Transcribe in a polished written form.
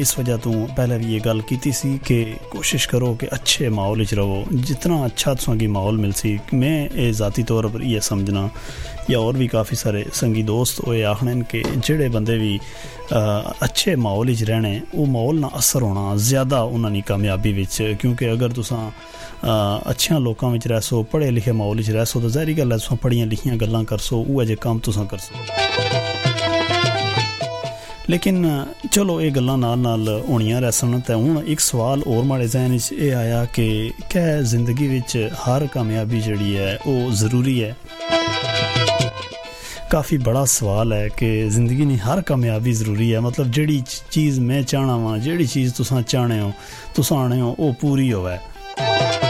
इस वजह तो पहले भी ये गल की सी कि कोशिश करो कि अच्छे माहौल च रहो, जितना अच्छा तुसेंगी माहौल मिल सी। मैं ये ज़ाती तौर पर ये समझना या और भी काफ़ी सारे संगी दोस्त होए आखने कि जेड़े बंदे भी अच्छे माहौल च रहने वो माहौल ना असर होना ज़्यादा उन्होंने कामयाबी विच, क्योंकि अगर तुसां अच्छियां लोकां विच रहसो, पढ़े लिखे माहौल च रहसो तो ज़ाहिरी गल है तुसां पढ़ियां लिखियां गल्लां करसो, उ'ऐ जे कम्म तुसां करसो। लेकिन चलो ये गल्लां नाल नाल होनियां रहसन। ते हुण एक सवाल और माड़े जहन च एह् आया कि क्या जिंदगी विच हर कामयाबी जिहड़ी है वो ज़रूरी है? काफ़ी बड़ा सवाल है कि ज़िंदगी नहीं हर कामयाबी ज़रूरी है, मतलब जिहड़ी चीज़ मैं चाहना वा, जिहड़ी चीज़ तुसां चाहने हो तुसां आने हो वो पूरी होवे।